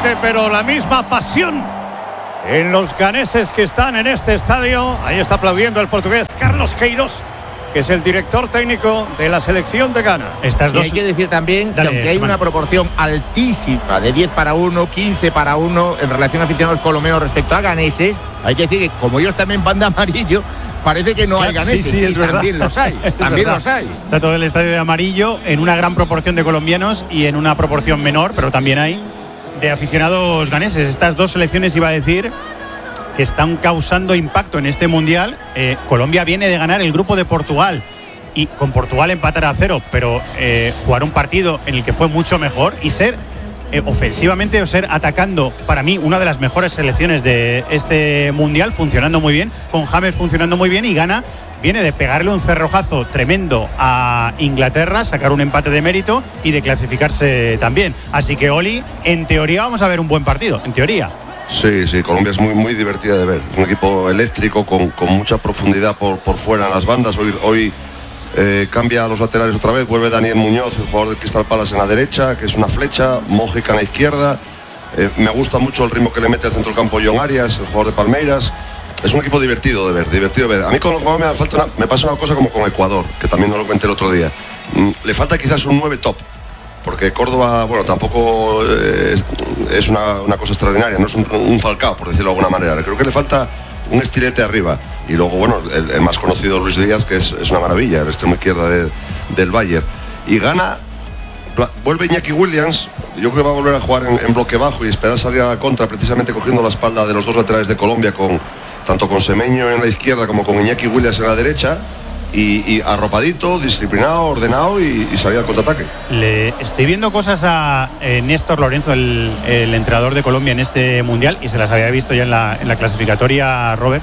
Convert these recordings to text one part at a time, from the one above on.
diferente, pero la misma pasión en los ganeses que están en este estadio. Ahí está aplaudiendo el portugués Carlos Queiroz, que es el director técnico de la selección de Ghana. Y hay que decir también que aunque hay una proporción altísima de 10-1, 15-1 en relación a aficionados colombianos respecto a ganeses, hay que decir que como ellos también van de amarillo, parece que no hay ganeses. Sí, es verdad. También los hay, también los hay. Está todo el estadio de amarillo, en una gran proporción de colombianos y en una proporción menor, pero también hay de aficionados ganeses. Estas dos selecciones, iba a decir, que están causando impacto en este mundial. Colombia viene de ganar el grupo de Portugal y con Portugal empatar a 0, pero jugar un partido en el que fue mucho mejor y ser ofensivamente o ser atacando, para mí, una de las mejores selecciones de este mundial, funcionando muy bien, con James funcionando muy bien, y Ghana viene de pegarle un cerrojazo tremendo a Inglaterra, sacar un empate de mérito y de clasificarse también. Así que, Oli, en teoría vamos a ver un buen partido, en teoría. Sí, Colombia es muy, muy divertida de ver. Un equipo eléctrico con mucha profundidad por fuera en las bandas. Hoy cambia a los laterales otra vez. Vuelve Daniel Muñoz, el jugador del Crystal Palace, en la derecha, que es una flecha. Mójica en la izquierda. Me gusta mucho el ritmo que le mete al centrocampo John Arias, el jugador de Palmeiras. Es un equipo divertido de ver, A mí con Colombia me pasa una cosa como con Ecuador, que también no lo comenté el otro día. Le falta quizás un 9 top. Porque Córdoba, bueno, tampoco es una cosa extraordinaria, no es un Falcao, por decirlo de alguna manera. Creo que le falta un estilete arriba. Y luego, bueno, el más conocido, Luis Díaz, que es una maravilla, el extremo izquierda del Bayern. Y gana, vuelve Iñaki Williams. Yo creo que va a volver a jugar en bloque bajo y esperar salir a la contra, precisamente cogiendo la espalda de los dos laterales de Colombia, tanto con Semeño en la izquierda como con Iñaki Williams en la derecha. Y arropadito, disciplinado, ordenado y salir al contraataque. Le estoy viendo cosas a Néstor Lorenzo, el entrenador de Colombia en este mundial, y se las había visto ya en la clasificatoria, Robert,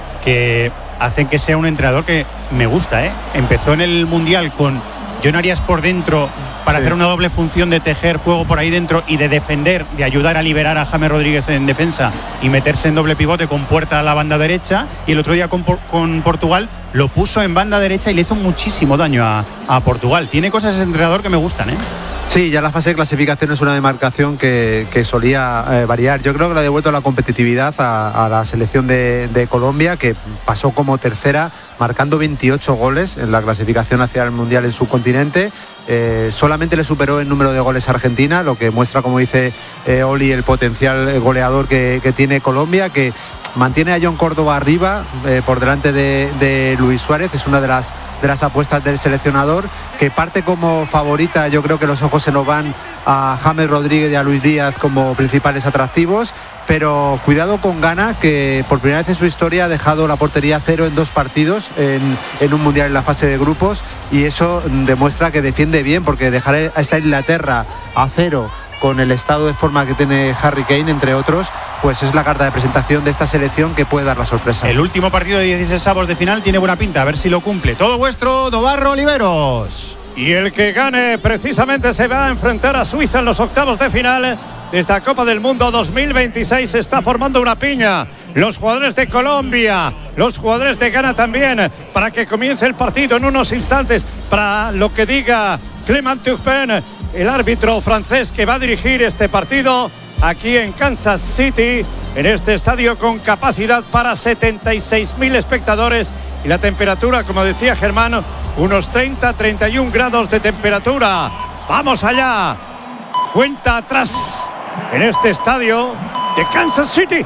que hacen que sea un entrenador que me gusta. Empezó en el mundial con John Arias por dentro para hacer una doble función de tejer juego por ahí dentro y de defender, de ayudar a liberar a James Rodríguez en defensa y meterse en doble pivote con Puerta a la banda derecha, y el otro día con Portugal lo puso en banda derecha y le hizo muchísimo daño a Portugal. Tiene cosas ese entrenador que me gustan, Sí, ya la fase de clasificación es una demarcación que solía variar. Yo creo que le ha devuelto la competitividad a la selección de Colombia, que pasó como tercera, marcando 28 goles en la clasificación hacia el Mundial en su continente. Solamente le superó el número de goles a Argentina, lo que muestra, como dice Oli, el potencial goleador que tiene Colombia, que mantiene a John Córdoba arriba, por delante de Luis Suárez. Es una de las apuestas del seleccionador, que parte como favorita. Yo creo que los ojos se nos van a James Rodríguez y a Luis Díaz como principales atractivos, pero cuidado con Ghana, que por primera vez en su historia ha dejado la portería a 0 en 2 partidos en un mundial en la fase de grupos, y eso demuestra que defiende bien, porque dejar a esta Inglaterra a 0 con el estado de forma que tiene Harry Kane, entre otros, pues es la carta de presentación de esta selección que puede dar la sorpresa. El último partido de 16avos de final tiene buena pinta, a ver si lo cumple. Todo vuestro, Dobarro Oliveros. Y el que gane precisamente se va a enfrentar a Suiza en los octavos de final de esta Copa del Mundo 2026. Se está formando una piña. Los jugadores de Colombia, los jugadores de Ghana también, para que comience el partido en unos instantes, para lo que diga Clement Turpin, el árbitro francés que va a dirigir este partido aquí en Kansas City, en este estadio con capacidad para 76.000 espectadores, y la temperatura, como decía Germán, unos 30-31 grados de temperatura. ¡Vamos allá! Cuenta atrás en este estadio de Kansas City.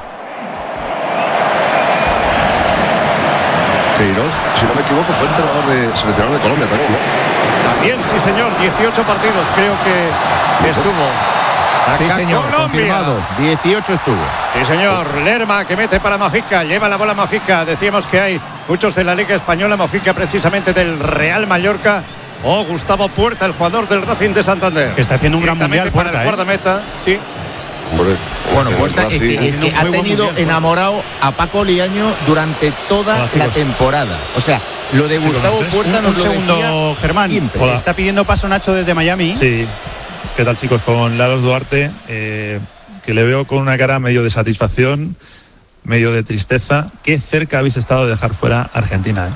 Queiroz, si no me equivoco, fue seleccionador de Colombia también, ¿no? También, sí señor, 18 partidos creo que estuvo. Sí señor, confirmado, 18 estuvo. Sí señor, Lerma que mete para Mojica, lleva la bola Mojica. Decíamos que hay muchos de la Liga Española, Mojica precisamente del Real Mallorca, o Gustavo Puerta, el jugador del Racing de Santander, que está haciendo un gran mundial, para el guardameta, sí. Bueno, Puerta es que ha tenido enamorado a Paco Liaño durante toda la temporada. O sea, lo de Gustavo Puerta nos lo decía Germán, siempre. Está pidiendo paso Nacho desde Miami. Sí. ¿Qué tal, chicos? Con Laros Duarte, que le veo con una cara medio de satisfacción, medio de tristeza. ¿Qué cerca habéis estado de dejar fuera a Argentina?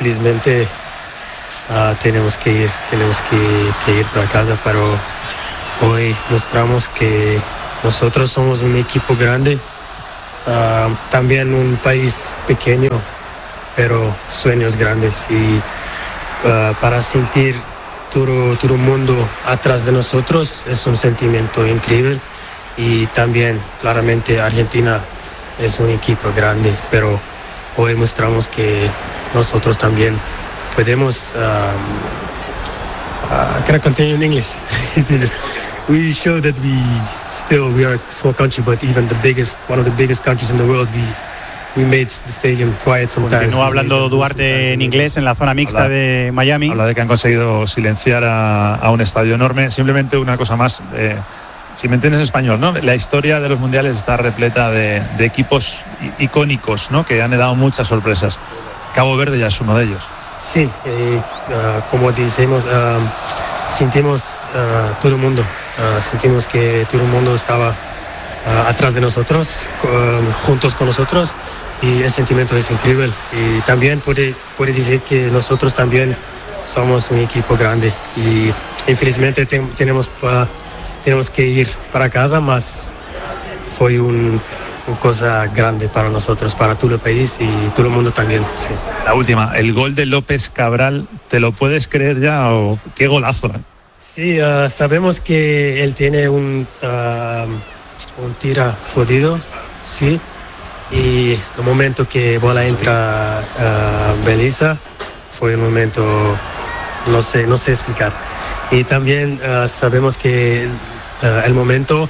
Infelizmente tenemos que ir para casa, pero hoy mostramos que nosotros somos un equipo grande, también un país pequeño, pero sueños grandes, y para sentir todo el mundo atrás de nosotros es un sentimiento increíble. Y también claramente Argentina es un equipo grande, pero hoy mostramos que nosotros también podemos. Can I continue in English? We show that we are a small country, but even one of the biggest countries in the world, we made the stadium quiet sometimes. Continúa hablando Duarte en inglés en la zona mixta de Miami. Habla de que han conseguido silenciar a un estadio enorme. Simplemente una cosa más, si me entiendes español, ¿no? La historia de los mundiales está repleta de equipos icónicos, ¿no? Que han dado muchas sorpresas. Cabo Verde ya es uno de ellos. Sí, como decimos, sentimos todo el mundo. Sentimos que todo el mundo estaba atrás de nosotros, juntos con nosotros, y el sentimiento es increíble. Y también puede decir que nosotros también somos un equipo grande, y infelizmente tenemos que ir para casa, mas fue una cosa grande para nosotros, para todo el país y todo el mundo también. Sí. La última, el gol de López Cabral, ¿te lo puedes creer ya? ¿O qué golazo? Sí, sabemos que él tiene un tira jodido, sí, y el momento que bola entra Belisa fue un momento, no sé explicar. Y también sabemos que el momento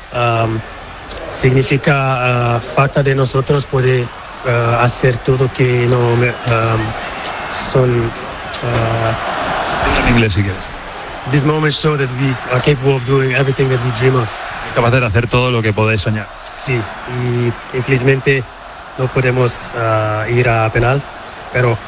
significa falta de nosotros puede hacer todo que no son en inglés si quieres. This moment show that we are capable of doing everything that we dream of. Capaz de hacer todo lo que podéis soñar. Sí, y infelizmente no podemos ir a penal, pero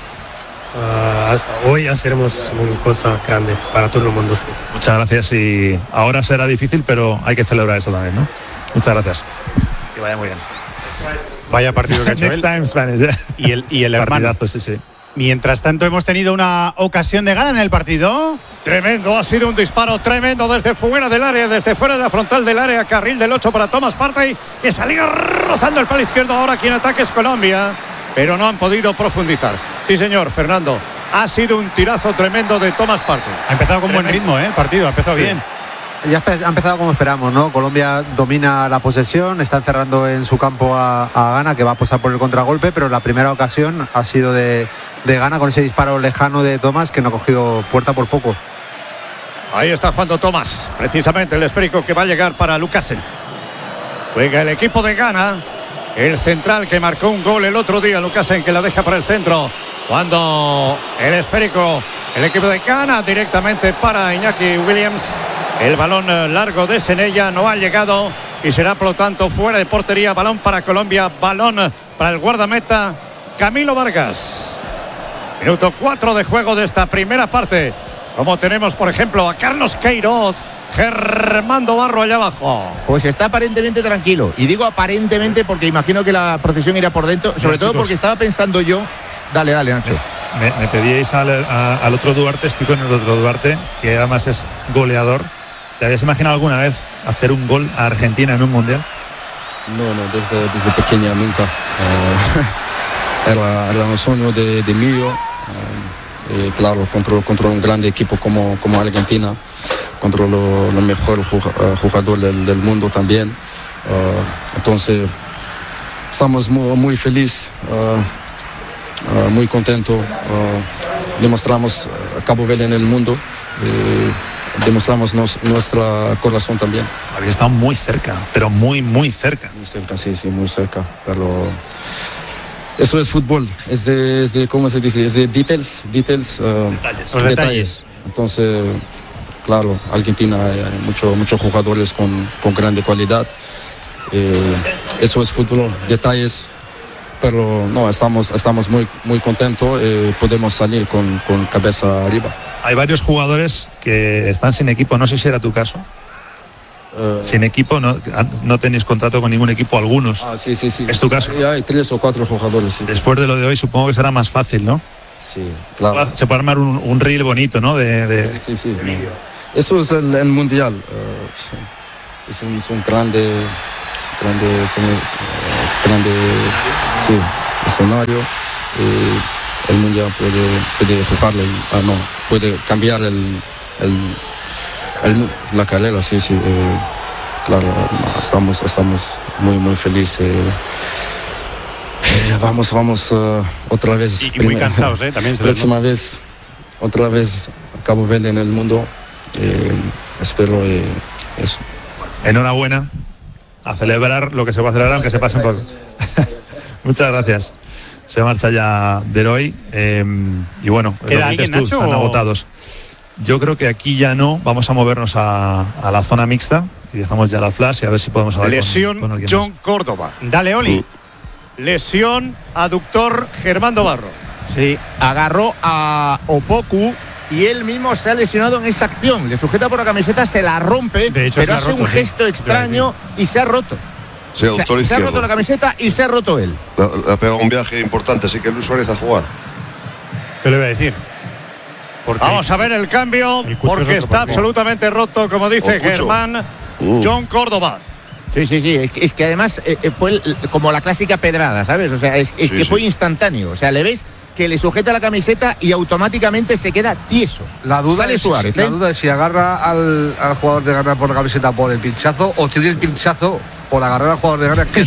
hoy haremos una cosa grande para todo el mundo. Sí. Muchas gracias, y ahora será difícil, pero hay que celebrar eso también, ¿no? Muchas gracias. Que vaya muy bien. Vaya partido que ha hecho Next time Spanish. Y el hermano. Partidazo, sí. Mientras tanto, hemos tenido una ocasión de gana en el partido. Tremendo, ha sido un disparo tremendo desde fuera del área, desde fuera de la frontal del área, carril del 8 para Thomas Partey, que salía rozando el palo izquierdo. Ahora quien ataque es Colombia, pero no han podido profundizar. Sí, señor, Fernando, ha sido un tirazo tremendo de Thomas Partey. Ha empezado con buen ritmo, el partido, ha empezado bien. Ya ha empezado como esperamos, ¿no? Colombia domina la posesión, está encerrando en su campo a Ghana, que va a posar por el contragolpe, pero la primera ocasión ha sido de Ghana con ese disparo lejano de Thomas, que no ha cogido puerta por poco. Ahí está jugando Thomas, precisamente el esférico que va a llegar para Lucasen. Juega el equipo de Ghana, el central que marcó un gol el otro día, Lucasen, que la deja para el centro. Cuando el esférico, el equipo de Ghana directamente para Iñaki Williams. El balón largo de Senella no ha llegado y será por lo tanto fuera de portería. Balón para Colombia, balón para el guardameta Camilo Vargas. Minuto 4 de juego de esta primera parte. Como tenemos por ejemplo a Carlos Queiroz, Germando Barro allá abajo. Pues está aparentemente tranquilo, y digo aparentemente porque imagino que la procesión irá por dentro, sobre todo porque estaba pensando yo. Dale Nacho. Me pedíais al otro Duarte, estoy con el otro Duarte, que además es goleador. ¿Te habías imaginado alguna vez hacer un gol a Argentina en un mundial? No, desde pequeña nunca. Era un sueño de mío. Claro, contra un grande equipo como Argentina, contra lo mejor jugador del mundo también. Entonces, estamos muy felices, muy contentos. Demostramos a Cabo Verde en el mundo. Demostramos nuestro corazón también. Había estado muy cerca, pero muy cerca. Muy cerca, sí, muy cerca. Pero eso es fútbol, es de ¿cómo se dice? Es de detalles. Entonces, claro, Argentina hay muchos jugadores con grande calidad. Eso es fútbol, detalles. Pero no, estamos muy contentos, podemos salir con cabeza arriba. Hay varios jugadores que están sin equipo, no sé si era tu caso. Sin equipo, no tenéis contrato con ningún equipo, algunos. Sí. ¿Es tu caso? Hay 3 o 4 jugadores. Sí. Después de lo de hoy supongo que será más fácil, ¿no? Sí, claro. Se puede armar un reel bonito, ¿no? Sí. eso es el mundial. Es un grande sí, escenario. El mundial puede jugarle, puede cambiar la carrera, sí. Claro, estamos muy felices. Vamos otra vez. Y muy cansados, también. Próxima vez, otra vez Cabo Verde en el mundo. Espero eso. Enhorabuena. A celebrar lo que se va a celebrar, aunque se pase un poco. Muchas gracias. Se marcha ya Deroy. Y bueno, ¿queda alguien, Nacho? Están agotados. Yo creo que aquí ya no. Vamos a movernos a la zona mixta y dejamos ya la flash y a ver si podemos hablar lesión con alguien John más. Córdoba. Dale, Oli. Lesión aductor Germán Dobarro. Sí, agarró a Opoku y él mismo se ha lesionado en esa acción. Le sujeta por la camiseta, se la rompe, de hecho, pero se hace roto, un gesto extraño y se ha roto. Sí, se ha roto la camiseta y se ha roto él. Le ha pegado un viaje importante, así que Luis Suárez a jugar. ¿Qué le voy a decir? Vamos a ver el cambio, porque está absolutamente roto, como dice Germán. John Córdoba. Sí. Es que además fue como la clásica pedrada, ¿sabes? O sea, es que fue instantáneo. O sea, le ves que le sujeta la camiseta y automáticamente se queda tieso. La duda Sale es Suárez, la duda es si agarra al jugador de Ghana por la camiseta por el pinchazo o tiene el pinchazo por agarrar al jugador de Ghana que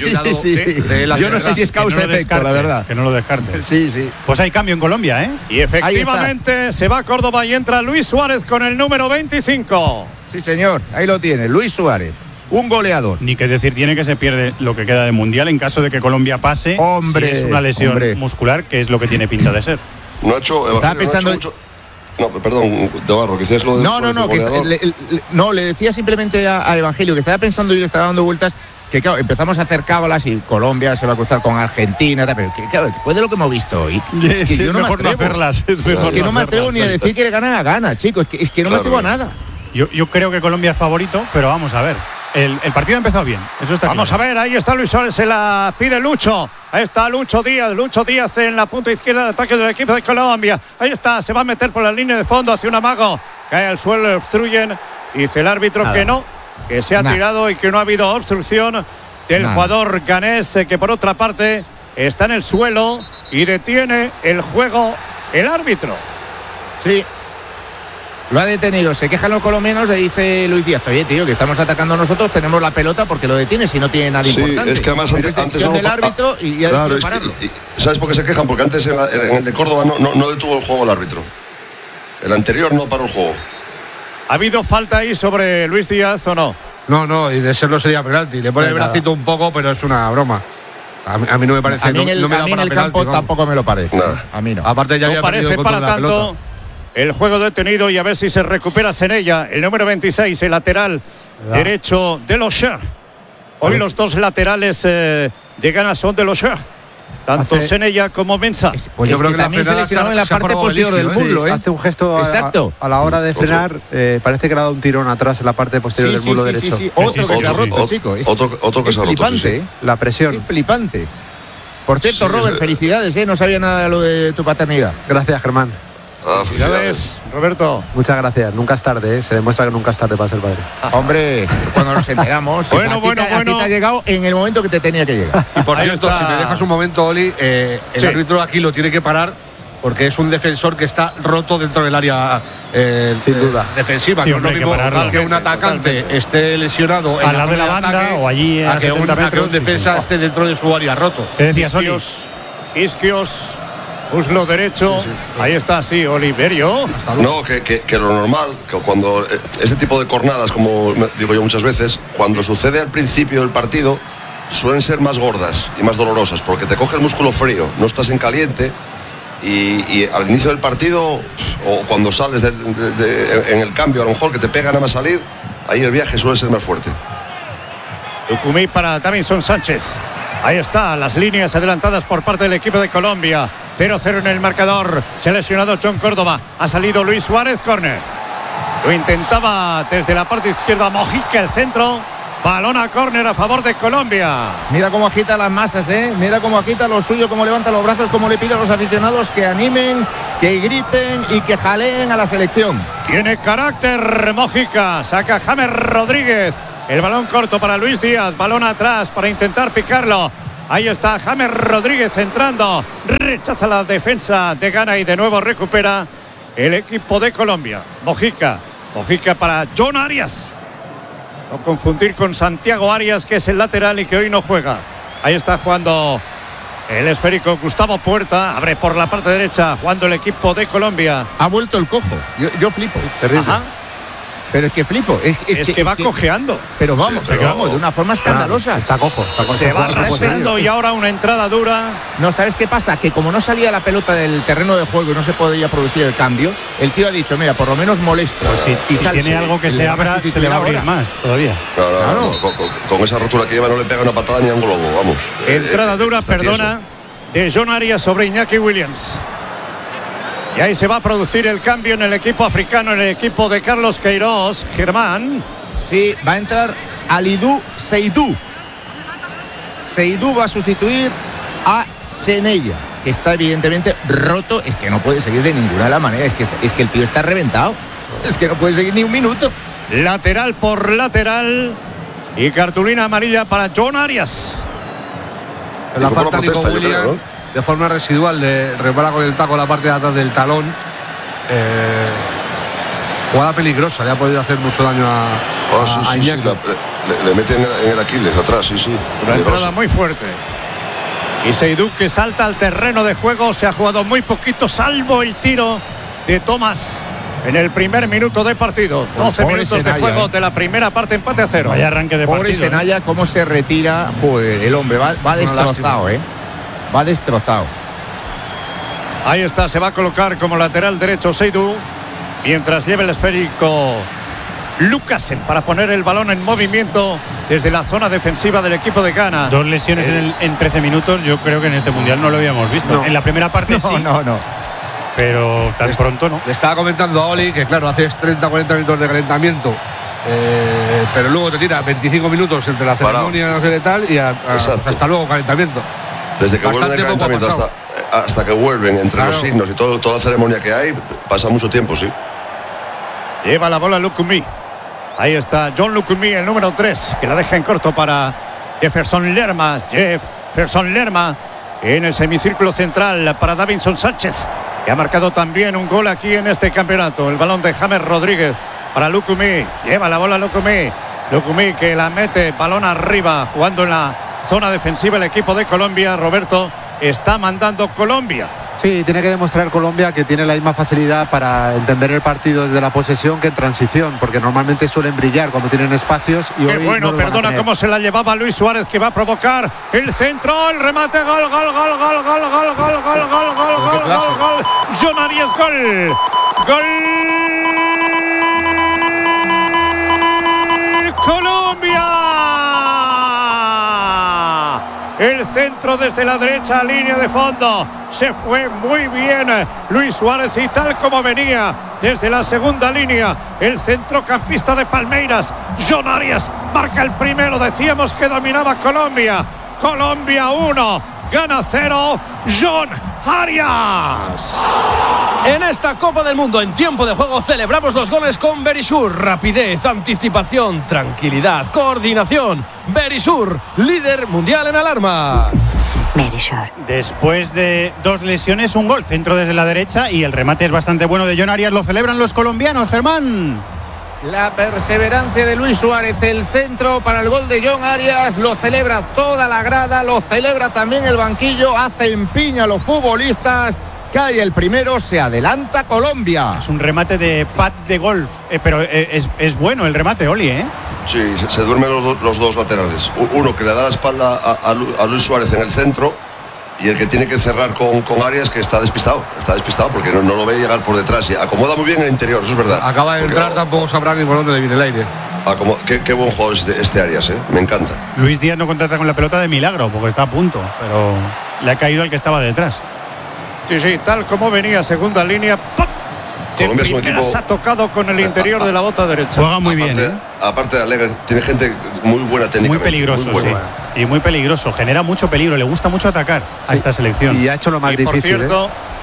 yo no sé si es causa-efecto, la verdad. Que no lo descarte. Sí. Pues hay cambio en Colombia, ¿eh? Y efectivamente se va Córdoba y entra Luis Suárez con el número 25. Sí, señor, ahí lo tiene, Luis Suárez, un goleador. Ni que decir tiene que se pierde lo que queda de Mundial en caso de que Colombia pase. Hombre, si es una lesión muscular, que es lo que tiene pinta de ser. Estaba pensando... No, perdón, Dobarro, que decías lo de no, le decía simplemente a Evangelio que estaba pensando y le estaba dando vueltas que claro, empezamos a hacer cábalas y Colombia se va a cruzar con Argentina, pero claro, después de lo que hemos visto hoy, es que yo no mejor me atrevo. No hacerlas, es que no me atrevo ni a decir que le ganan a Ghana, chicos, es que no me atrevo a nada. Yo creo que Colombia es favorito, pero vamos a ver. El partido ha empezado bien, eso está Vamos claro. a ver, ahí está Luis Suárez, se la pide Lucho. Ahí está Lucho Díaz en la punta izquierda de ataque del equipo de Colombia. Ahí está, se va a meter por la línea de fondo hacia un amago. Cae al suelo, le obstruyen. Dice el árbitro que no, que se ha tirado y que no ha habido obstrucción del jugador ganés, que por otra parte está en el suelo y detiene el juego el árbitro. Sí. Lo ha detenido, se quejan los colombianos, le dice Luis Díaz, oye tío, que estamos atacando nosotros, tenemos la pelota porque lo detiene si no tiene nada importante. Es que además antes no, del árbitro y ya claro, ¿sabes por qué se quejan? Porque antes en el de Córdoba no detuvo el juego el árbitro. El anterior no paró el juego. ¿Ha habido falta ahí sobre Luis Díaz o no? No, y de serlo sería penalti. Le pone el bracito un poco, pero es una broma. A mí no me parece. A mí en el penalti, campo tampoco me lo parece. A mí no. Aparte ya no parece para tanto. El juego detenido y a ver si se recupera Senella, el número 26, el lateral derecho de los Cher. Hoy los dos laterales de Ghana son de los Cher. Tanto Senella como Mensah. Pues yo creo que también se lesionó en la parte posterior del muslo. Hace un gesto a la hora de frenar. Parece que le ha dado un tirón atrás en la parte posterior del muslo derecho. Otro que se ha roto, chico. Otro que se ha roto. Flipante. La presión. Es flipante. Por cierto, Robert, felicidades, no sabía nada de lo de tu paternidad. Gracias, Germán. Felicidades, Roberto. Muchas gracias. Nunca es tarde, se demuestra que nunca es tarde para ser padre. Hombre, cuando nos enteramos. bueno. A ti te ha llegado en el momento que te tenía que llegar. Y por cierto, si me dejas un momento, Oli, el árbitro aquí lo tiene que parar porque es un defensor que está roto dentro del área sin duda defensiva. Sí, no es lo mismo que un atacante esté lesionado al lado de la banda o allí a que un defensa esté dentro de su área roto. ¿Qué decías, Oli? Isquios. Muslo derecho, ahí está, sí, Oliverio. No, que lo normal, que cuando este tipo de cornadas, como digo yo muchas veces, cuando sucede al principio del partido, suelen ser más gordas y más dolorosas, porque te coge el músculo frío, no estás en caliente, y al inicio del partido, o cuando sales en el cambio, a lo mejor que te pega nada más salir, ahí el viaje suele ser más fuerte. Lucumí para Davinson Sánchez. Ahí está, las líneas adelantadas por parte del equipo de Colombia. 0-0 en el marcador. Se ha lesionado John Córdoba. Ha salido Luis Suárez, córner. Lo intentaba desde la parte izquierda Mojica, el centro. Balón a córner a favor de Colombia. Mira cómo agita las masas, Mira cómo agita lo suyo, cómo levanta los brazos, cómo le pide a los aficionados que animen que griten y que jaleen a la selección. Tiene carácter Mojica, saca James Rodríguez, el balón corto para Luis Díaz, balón atrás para intentar picarlo. Ahí está James Rodríguez entrando, rechaza la defensa de Ghana y de nuevo recupera el equipo de Colombia. Mojica para John Arias, no confundir con Santiago Arias, que es el lateral y que hoy no juega. Ahí está jugando el esférico Gustavo Puerta, abre por la parte derecha, jugando el equipo de Colombia. Ha vuelto el cojo, yo flipo. Terrible. Ajá. Pero es que flipo. Es que va cojeando. Pero vamos, Sí, pero vamos, de una forma escandalosa. Está cojo. Se va arrastrando y ahora una entrada dura. No, ¿sabes qué pasa? Que como no salía la pelota del terreno de juego y no se podía producir el cambio, el tío ha dicho, mira, por lo menos molesto. Pues si tiene algo que se abra, se le va a abrir más todavía. No, con esa rotura que lleva no le pega una patada ni a un globo, vamos. Entrada dura, Está perdona, de John Arias sobre Iñaki Williams. Y ahí se va a producir el cambio en el equipo africano, en el equipo de Carlos Queiroz. Germán. Sí, va a entrar Alidou Seydou. Seydou va a sustituir a Senella, que está evidentemente roto. Es que no puede seguir de ninguna de las maneras. Es que el tío está reventado. Es que no puede seguir ni un minuto. Lateral por lateral. Y cartulina amarilla para John Arias. En la Y como falta no Nico protesta, yo Williams, creo, ¿no? de forma residual, repara con el taco la parte de atrás del talón. Jugada peligrosa, le ha podido hacer mucho daño a Iñaki. Le meten en el Aquiles atrás, sí. Una entrada muy fuerte. Y Seydou, que salta al terreno de juego, se ha jugado muy poquito, salvo el tiro de Tomás en el primer minuto de partido. 12 minutos de juego de la primera parte, empate a 0. Vaya arranque de Pobre partido. Senalla, cómo se retira. Joder, el hombre va destrozado, Va destrozado. Ahí está, se va a colocar como lateral derecho Seydou, mientras lleva el esférico Lucasen para poner el balón en movimiento desde la zona defensiva del equipo de Ghana. 2 lesiones en 13 minutos, yo creo que en este mundial no lo habíamos visto. No. En la primera parte sí. No. Pero tan pronto no. Le estaba comentando a Oli que, claro, haces 30-40 minutos de calentamiento, pero luego te tira 25 minutos entre la ceremonia no sé qué tal y hasta luego calentamiento. Desde que vuelven Bastante de poco calentamiento ha hasta que vuelven entre los signos y toda la ceremonia que hay, pasa mucho tiempo, sí. Lleva la bola Lukumi. Ahí está John Lukumi, el número 3, que la deja en corto para Jefferson Lerma. Jefferson Lerma en el semicírculo central para Davinson Sánchez, que ha marcado también un gol aquí en este campeonato. El balón de James Rodríguez para Lukumi. Lleva la bola Lukumi. Lukumi que la mete, balón arriba, jugando en la zona defensiva el equipo de Colombia. Roberto, está mandando Colombia. Sí, tiene que demostrar Colombia que tiene la misma facilidad para entender el partido desde la posesión que en transición, porque normalmente suelen brillar cuando tienen espacios. Y qué hoy bueno, no lo van a perdona tener. cómo se la llevaba Luis Suárez, que va a provocar el centro, el remate, gol. John Arias, gol. Colombia. El centro desde la derecha, línea de fondo. Se fue muy bien Luis Suárez y tal como venía desde la segunda línea, el centrocampista de Palmeiras, John Arias, marca el primero. Decíamos que dominaba Colombia. Colombia 1, Ghana 0, John Arias. En esta Copa del Mundo, en tiempo de juego, celebramos los goles con Verisur. Rapidez, anticipación, tranquilidad, coordinación. Verisur, líder mundial en alarma. Verisur. Después de 2 lesiones, un gol, centro desde la derecha, y el remate es bastante bueno de John Arias. Lo celebran los colombianos, Germán. La perseverancia de Luis Suárez, el centro para el gol de John Arias, lo celebra toda la grada, lo celebra también el banquillo, hacen piña a los futbolistas. Cae el primero, se adelanta Colombia. Es un remate de pad de golf, pero es bueno el remate, Oli, ¿eh? Sí, se duermen los dos laterales. Uno que le da la espalda a Luis Suárez en el centro, y el que tiene que cerrar con Arias, que está despistado porque no lo ve llegar por detrás y acomoda muy bien el interior, eso es verdad. Acaba de entrar, tampoco sabrá ni por dónde le viene el aire. Qué buen jugador este Arias, me encanta. Luis Díaz no contrata con la pelota de milagro porque está a punto, pero le ha caído al que estaba detrás. Sí, tal como venía, segunda línea. ¡Pop! Colombia es un equipo. Se ha tocado con el interior de la bota derecha. Juega muy bien. Aparte de alegre, tiene gente muy buena técnica. Muy peligroso, sí. Y muy peligroso. Genera mucho peligro. Le gusta mucho atacar a esta selección. Y ha hecho lo más y difícil. Por cierto,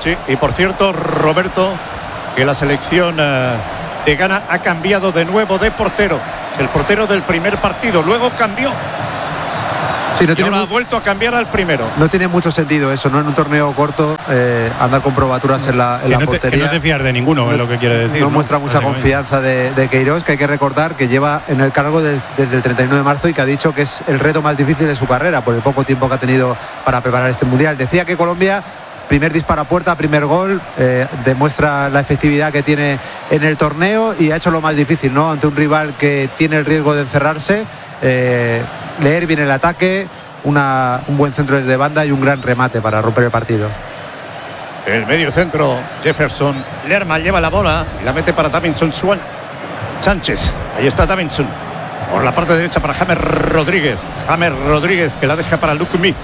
Sí, y por cierto, Roberto, que la selección de Ghana ha cambiado de nuevo de portero. Es el portero del primer partido, luego cambió. Sí, no ha vuelto a cambiar al primero. No tiene mucho sentido eso, ¿no? En un torneo corto andar con probaturas en la portería. Que no te fías de ninguno, es lo que quiere decir. No muestra mucha confianza de Queiroz, que hay que recordar que lleva en el cargo desde el 31 de marzo y que ha dicho que es el reto más difícil de su carrera por el poco tiempo que ha tenido para preparar este Mundial. Decía que Colombia, primer disparo a puerta, primer gol, demuestra la efectividad que tiene en el torneo y ha hecho lo más difícil, ¿no? Ante un rival que tiene el riesgo de encerrarse, leer bien el ataque, un buen centro desde banda y un gran remate para romper el partido. El medio centro, Jefferson Lerma lleva la bola y la mete para Davinson Sánchez. Ahí está Davinson. Por la parte derecha para James Rodríguez. James Rodríguez que la deja para Lukumi.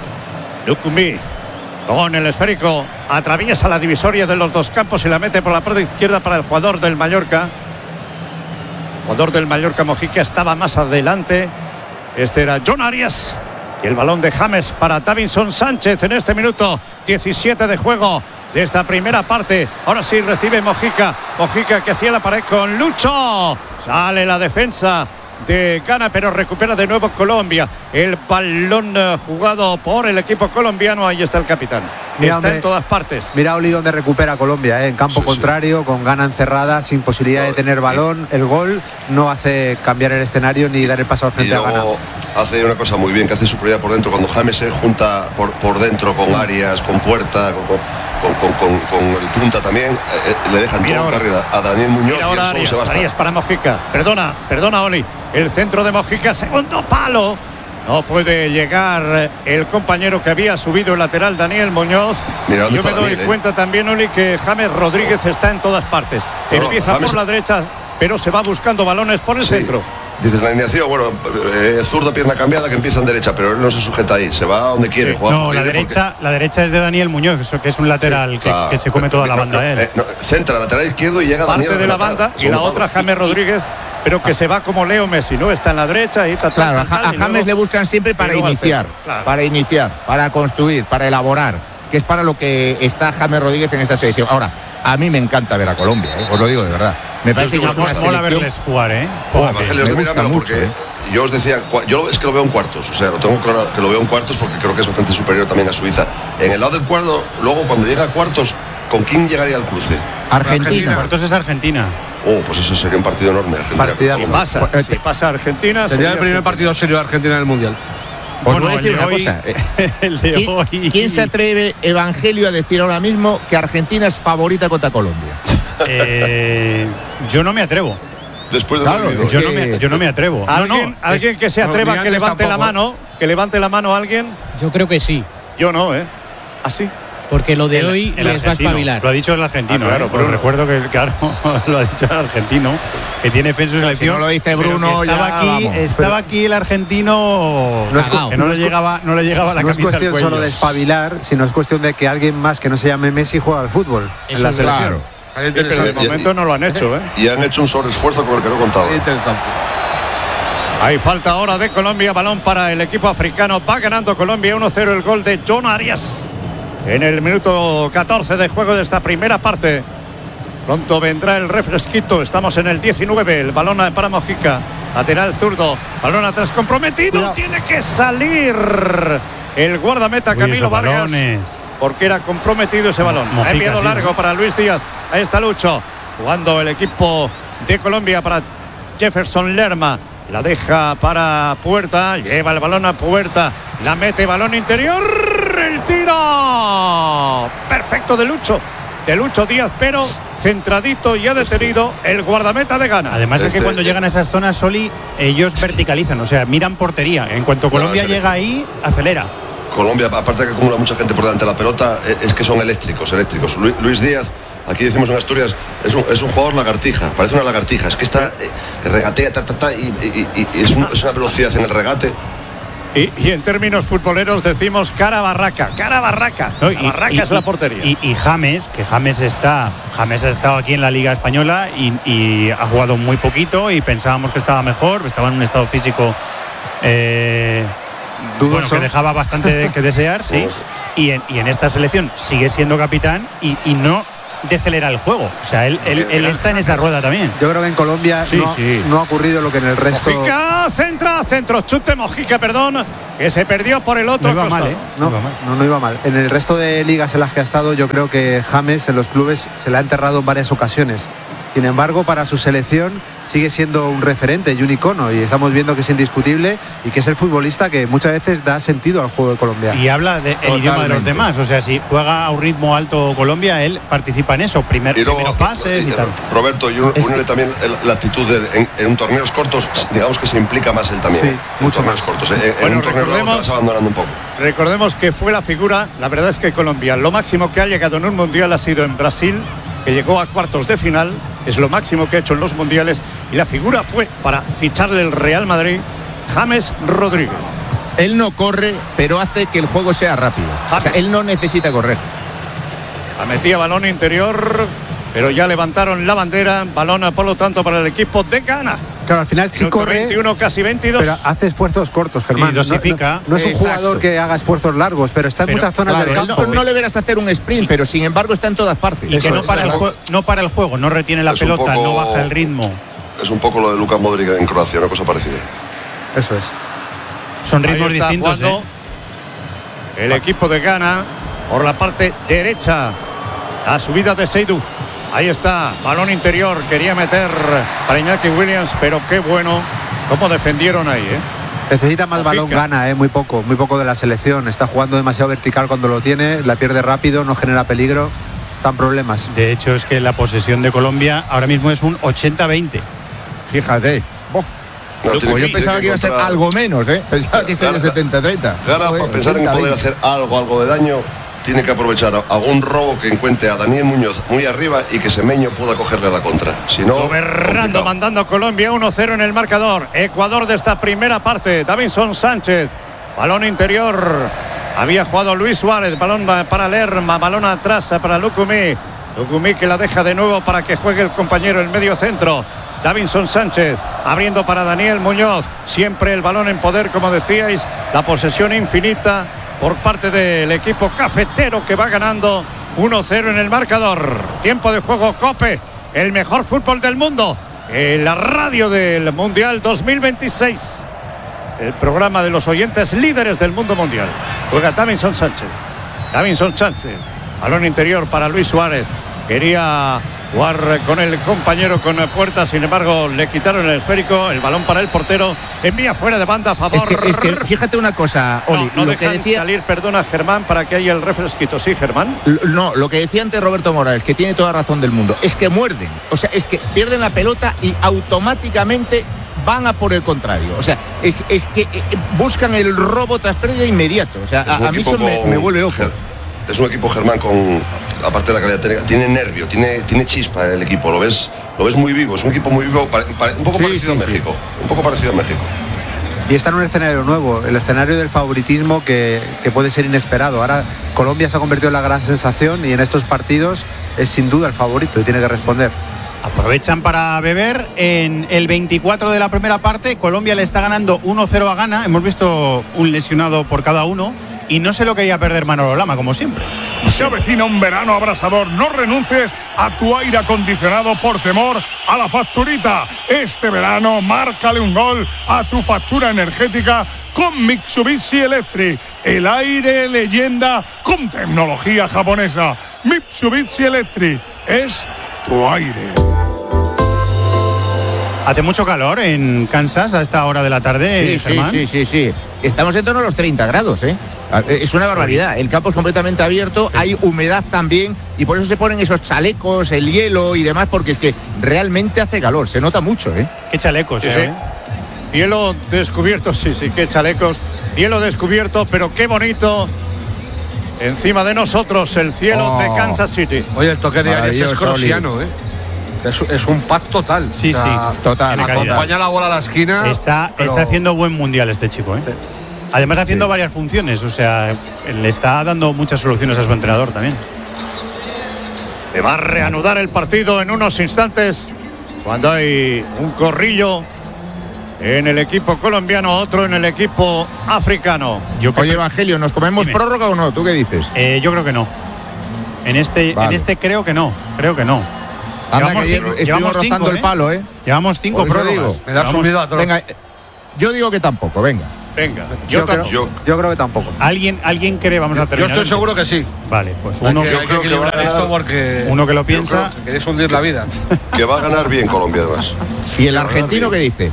Con el esférico atraviesa la divisoria de los dos campos y la mete por la parte izquierda para el jugador del Mallorca. Mojica estaba más adelante. Este era John Arias. Y el balón de James para Davinson Sánchez en este minuto 17 de juego de esta primera parte. Ahora sí recibe Mojica que hacía la pared con Lucho. Sale la defensa de Ghana, pero recupera de nuevo Colombia. El balón jugado por el equipo colombiano. Ahí está el capitán. Está en todas partes. Mira, Oli, donde recupera Colombia, en campo contrario, con Ghana encerrada, sin posibilidad de tener balón. El gol no hace cambiar el escenario ni dar el paso al frente a Ghana. Hace una cosa muy bien, que hace superioridad por dentro. Cuando James se junta por dentro con Arias, con Puerta, con el punta también, le dejan todo carrera a Daniel Muñoz. Y ahora Arias para Mojica. Perdona, Oli. El centro de Mojica, segundo palo. No puede llegar el compañero que había subido el lateral, Daniel Muñoz. Yo me doy cuenta también, Oli, que James Rodríguez está en todas partes. Empieza por la derecha, pero se va buscando balones por el centro. Dices la alineación, zurdo, pierna cambiada, que empieza en derecha, pero él no se sujeta ahí, se va a donde quiere jugar. No, la derecha es de Daniel Muñoz, eso que es un lateral que se come toda la banda. Centra, lateral izquierdo y llega Daniel. Parte de la banda y la otra James Rodríguez, pero que se va como Leo Messi, ¿no? Está en la derecha y está. Claro, a James le buscan siempre para iniciar, para construir, para elaborar, que es para lo que está James Rodríguez en esta selección. Ahora, a mí me encanta ver a Colombia, os lo digo de verdad. Me parece que es una mola verles jugar, porque yo os decía, yo es que lo veo en cuartos, o sea, lo tengo claro que lo veo en cuartos porque creo que es bastante superior también a Suiza. En el lado del cuarto, luego cuando llega a cuartos, ¿con quién llegaría al cruce? Argentina. Cuartos es Argentina. Pues eso sería un partido enorme. Si pasa Argentina, sería el primer partido serio de Argentina en el Mundial. Os voy a decir una cosa. ¿Quién se atreve, Evangelio, a decir ahora mismo que Argentina es favorita contra Colombia? Yo no me atrevo. Después de yo no me atrevo. ¿Alguien que se atreva, que levante la mano? Que levante la mano a alguien. Yo creo que sí. Yo no, ¿Así? Porque lo de hoy les va a espabilar. Lo ha dicho el argentino, claro, pero recuerdo que lo ha dicho el argentino, que tiene fe en su selección. Si no lo dice Bruno, estaba aquí el argentino, que no le llegaba la camisa al cuello. No es cuestión solo de espabilar, sino es cuestión de que alguien más que no se llame Messi juega al fútbol en la selección. Claro. Pero de momento no lo han hecho, Y han hecho un sobreesfuerzo con el que no contaba. Hay falta ahora de Colombia, balón para el equipo africano. Va ganando Colombia 1-0, el gol de John Arias en el minuto 14 de juego de esta primera parte. Pronto vendrá el refresquito. Estamos en el 19. El balón para Mojica. Lateral zurdo. Balón atrás comprometido. Tiene que salir el guardameta Camilo Vargas. Porque era comprometido ese balón. Mojica, ha enviado largo para Luis Díaz. Ahí está Lucho. Jugando el equipo de Colombia para Jefferson Lerma. La deja para Puerta. Lleva el balón a Puerta. La mete, balón interior. El tiro perfecto de Lucho Díaz, pero centradito y ha detenido el guardameta de Ghana. Además es que cuando llegan a esas zonas, Soli, ellos verticalizan, o sea, miran portería. En cuanto Colombia llega ahí, acelera. Colombia, aparte de que acumula mucha gente por delante de la pelota, es que son eléctricos. Luis Díaz, aquí decimos en Asturias, es un jugador lagartija, parece una lagartija. Es que está regatea, y es una velocidad en el regate. Y en términos futboleros decimos cara barraca. Barraca es la portería. Y James ha estado aquí en la Liga Española y ha jugado muy poquito y pensábamos que estaba mejor, estaba en un estado físico que dejaba bastante que desear, sí. y en esta selección sigue siendo capitán y no decelera el juego. O sea, él está en esa rueda también. Yo creo que en Colombia no ha ocurrido lo que en el resto. Mojica, centro, chute Mojica, perdón, que se perdió por el otro costado. No iba mal. En el resto de ligas en las que ha estado, yo creo que James en los clubes se la ha enterrado en varias ocasiones. Sin embargo, para su selección sigue siendo un referente y un icono, y estamos viendo que es indiscutible y que es el futbolista que muchas veces da sentido al juego de Colombia. Y habla del idioma de los demás, o sea, si juega a un ritmo alto Colombia, él participa en eso, primeros pases y tal. Roberto, y únele también la actitud en torneos cortos, digamos que se implica más él también. Sí, en torneos cortos. En un torneo te vas abandonando un poco. Recordemos que fue la figura, la verdad es que Colombia, lo máximo que ha llegado en un mundial ha sido en Brasil, que llegó a cuartos de final, es lo máximo que ha hecho en los mundiales, y la figura fue para ficharle el Real Madrid, James Rodríguez. Él no corre, pero hace que el juego sea rápido. O sea, él no necesita correr. La metía balón interior, pero ya levantaron la bandera, balón por lo tanto para el equipo de Ghana. Claro, al final sí corre, 21, casi 22. pero hace esfuerzos cortos, Germán. Dosifica. No es un jugador que haga esfuerzos largos, pero está en muchas zonas del campo. No le verás hacer un sprint, pero sin embargo está en todas partes. Y que no para el juego, no retiene la pelota, no baja el ritmo. Es un poco lo de Luka Modric en Croacia, una cosa parecida. Eso es. Son ritmos distintos. El equipo de Ghana por la parte derecha. La subida de Seydou. Ahí está, balón interior, quería meter para Iñaki Williams, pero qué bueno cómo defendieron ahí, Necesita más balón Ghana, muy poco de la selección. Está jugando demasiado vertical cuando lo tiene, la pierde rápido, no genera peligro, están problemas. De hecho, es que la posesión de Colombia ahora mismo es un 80-20. Fíjate. Yo pensaba que iba a ser algo menos, pensaba que sería 70-30. Ghana, para pensar en poder hacer algo de daño, tiene que aprovechar algún robo que encuentre a Daniel Muñoz muy arriba y que Semeño pueda cogerle la contra. Si no, gobernando, mandando Colombia 1-0 en el marcador. Ecuador de esta primera parte. Davinson Sánchez, balón interior. Había jugado Luis Suárez, balón para Lerma, balón atrás para Lucumí. Lucumí que la deja de nuevo para que juegue el compañero el medio centro. Davinson Sánchez abriendo para Daniel Muñoz. Siempre el balón en poder, como decíais. La posesión infinita por parte del equipo cafetero, que va ganando 1-0 en el marcador. Tiempo de juego COPE, el mejor fútbol del mundo, en la radio del Mundial 2026, el programa de los oyentes líderes del mundo mundial. Juega Davinson Sánchez, balón interior para Luis Suárez, quería jugar con el compañero con Puerta, sin embargo le quitaron el esférico, el balón para el portero, envía fuera de banda a favor. Es que fíjate una cosa, Oli, no lo dejan que decía, salir, perdona Germán, para que haya el refresquito. Sí, Germán. No, lo que decía antes Roberto Morales, que tiene toda razón del mundo, es que muerden, o sea, es que pierden la pelota y automáticamente van a por el contrario, o sea, es que buscan el robo tras pérdida inmediato, o sea, a mí eso me vuelve loco. Es un equipo, Germán, aparte de la calidad técnica, tiene nervio, tiene chispa el equipo, lo ves muy vivo, es un equipo muy vivo, un poco parecido a México, un poco parecido a México. Y está en un escenario nuevo, el escenario del favoritismo que puede ser inesperado. Ahora Colombia se ha convertido en la gran sensación y en estos partidos es sin duda el favorito y tiene que responder. Aprovechan para beber. En el 24 de la primera parte, Colombia le está ganando 1-0 a Ghana. Hemos visto un lesionado por cada uno y no se lo quería perder Manolo Lama, como siempre. Se avecina un verano abrasador. No renuncies a tu aire acondicionado por temor a la facturita. Este verano, márcale un gol a tu factura energética con Mitsubishi Electric. El aire leyenda con tecnología japonesa. Mitsubishi Electric es tu aire. Hace mucho calor en Kansas a esta hora de la tarde, Germán. Sí. Estamos en torno a los 30 grados, Es una barbaridad. El campo es completamente abierto, hay humedad también y por eso se ponen esos chalecos, el hielo y demás, porque es que realmente hace calor, se nota mucho, ¿Qué chalecos? Sí. Cielo descubierto, sí, qué chalecos. Cielo descubierto, pero qué bonito. Encima de nosotros el cielo de Kansas City. Oye, el toque de Arias es crossiano, Es un pack total. Sí, total. Acompaña la bola a la esquina. Está haciendo buen mundial este chico, Sí. Además haciendo varias funciones, o sea, le está dando muchas soluciones a su entrenador también. Se va a reanudar el partido en unos instantes, cuando hay un corrillo en el equipo colombiano, otro en el equipo africano. Oye, Evangelio, ¿nos comemos prórroga o no? ¿Tú qué dices? Yo creo que no. En este creo que no. Anda, llevamos rozando 5, el palo, ¿eh? Llevamos 5 prórrogas. Me da subido a todos. Venga, yo digo que tampoco, venga. Yo creo que tampoco. ¿Alguien cree? Vamos a terminar. Yo estoy seguro que sí. Vale, pues uno hay que equilibrar esto porque uno que lo piensa. Que queréis hundir la vida. Que va a ganar bien Colombia, además. ¿Y el argentino qué dice?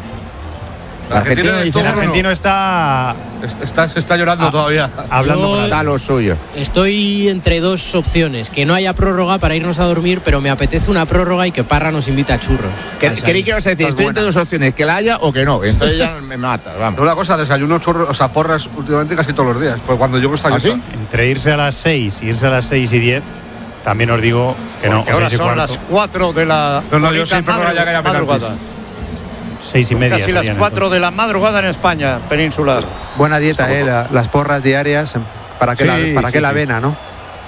El argentino está llorando todavía. Hablando para lo suyo. Estoy entre dos opciones: que no haya prórroga para irnos a dormir, pero me apetece una prórroga y que Parra nos invita a churros. Quería que os decir, estoy entre dos opciones: que la haya o que no. Entonces ya me mata. Vamos. Una cosa, desayuno churros, o sea, porras últimamente casi todos los días. Pues cuando yo gusta ¿sí? Entre irse a las 6 y irse a las 6 y 10, también os digo que no. Ahora son las 4 de la madrugada. 6:30. Casi las 4 de la madrugada en España, peninsular. Buena dieta, las porras diarias. ¿Para qué la avena, no?